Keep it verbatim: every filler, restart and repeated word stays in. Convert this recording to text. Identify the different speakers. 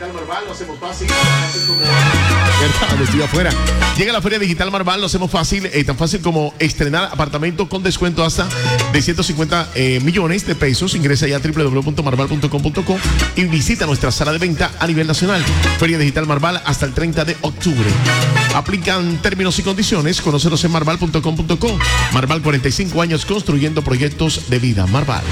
Speaker 1: Digital Marval, lo hacemos fácil, fácil como... ¿Verdad? Estoy afuera. Llega la Feria Digital Marval, lo hacemos fácil, eh, tan fácil como estrenar apartamento con descuento hasta de ciento cincuenta eh, millones de pesos. Ingresa ya a doble u doble u doble u punto marval punto com punto co y visita nuestra sala de venta a nivel nacional. Feria Digital Marval hasta el treinta de octubre. Aplican términos y condiciones. Conócelos en marval punto com punto co. Marval, cuarenta y cinco años construyendo proyectos de vida. Marval.